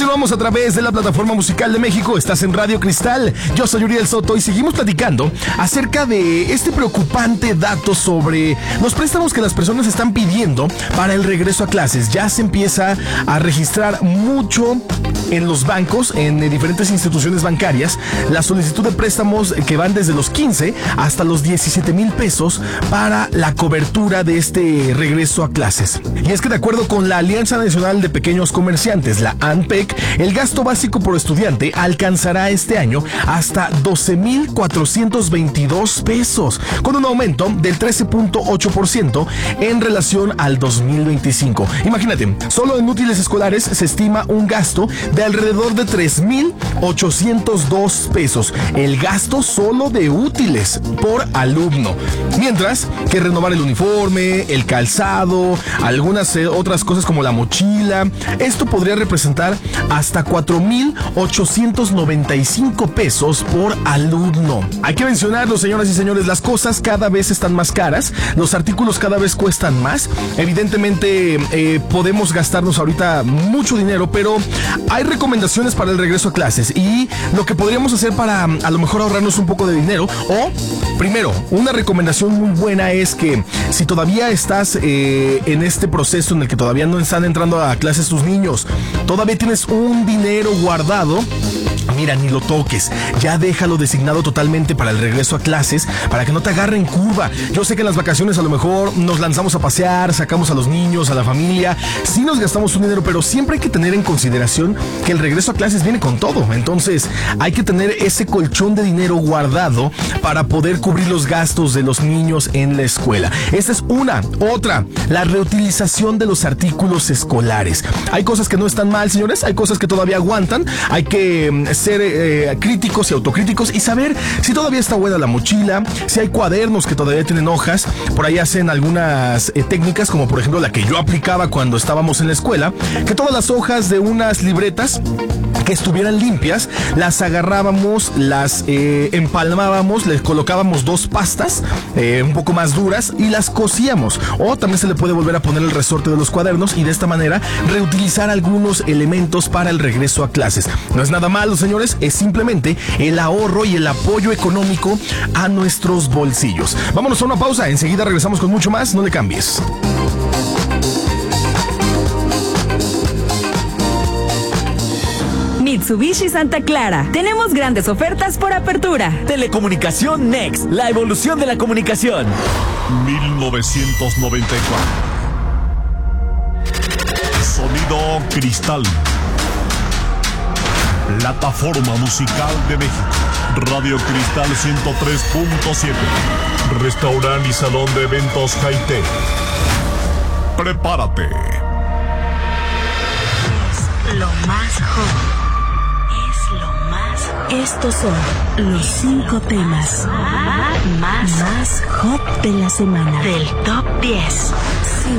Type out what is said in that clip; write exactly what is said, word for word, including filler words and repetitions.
Continuamos a través de la plataforma musical de México. Estás en Radio Cristal. Yo soy Uriel Soto y seguimos platicando acerca de este preocupante dato sobre los préstamos que las personas están pidiendo para el regreso a clases. Ya se empieza a registrar mucho en los bancos, en diferentes instituciones bancarias, la solicitud de préstamos que van desde los quince hasta los diecisiete mil pesos para la cobertura de este regreso a clases. Y es que de acuerdo con la Alianza Nacional de Pequeños Comerciantes, la A N P E C, el gasto básico por estudiante alcanzará este año hasta doce mil cuatrocientos veintidós pesos, con un aumento del trece punto ocho por ciento en relación al dos mil veinticinco. Imagínate, solo en útiles escolares se estima un gasto de alrededor de tres mil ochocientos dos pesos. El gasto solo de útiles por alumno. Mientras que renovar el uniforme, el calzado, algunas eh, otras cosas como la mochila, esto podría representar hasta cuatro mil ochocientos noventa y cinco pesos por alumno. Hay que mencionarlo, señoras y señores, las cosas cada vez están más caras, los artículos cada vez cuestan más. Evidentemente eh, podemos gastarnos ahorita mucho dinero, pero hay recomendaciones para el regreso a clases y lo que podríamos hacer para a lo mejor ahorrarnos un poco de dinero. O primero, una recomendación muy buena es que si todavía estás eh, en este proceso en el que todavía no están entrando a clases tus niños, todavía tienes un dinero guardado, mira, ni lo toques, ya déjalo designado totalmente para el regreso a clases, para que no te agarren curva. Yo sé que en las vacaciones a lo mejor nos lanzamos a pasear, sacamos a los niños, a la familia, sí nos gastamos un dinero, pero siempre hay que tener en consideración que el regreso a clases viene con todo. Entonces hay que tener ese colchón de dinero guardado para poder cubrir los gastos de los niños en la escuela. Esta es una. Otra, la reutilización de los artículos escolares. Hay cosas que no están mal, señores, hay cosas que todavía aguantan. Hay que ser eh, críticos y autocríticos y saber si todavía está buena la mochila, si hay cuadernos que todavía tienen hojas. Por ahí hacen algunas eh, técnicas, como por ejemplo la que yo aplicaba cuando estábamos en la escuela, que todas las hojas de unas libretas que estuvieran limpias, las agarrábamos, las eh, empalmábamos, les colocábamos dos pastas eh, un poco más duras y las cosíamos. O también se le puede volver a poner el resorte de los cuadernos y de esta manera reutilizar algunos elementos para el regreso a clases. No es nada malo, señores, es simplemente el ahorro y el apoyo económico a nuestros bolsillos. Vámonos a una pausa, enseguida regresamos con mucho más, no le cambies. Mitsubishi Santa Clara. Tenemos grandes ofertas por apertura. Telecomunicación Next, la evolución de la comunicación. mil novecientos noventa y cuatro. Sonido Cristal. Plataforma musical de México. Radio Cristal ciento tres punto siete. Restaurante y salón de eventos Jaite. Prepárate. Es lo más hot. Estos son los cinco temas más, más hot de la semana del Top diez.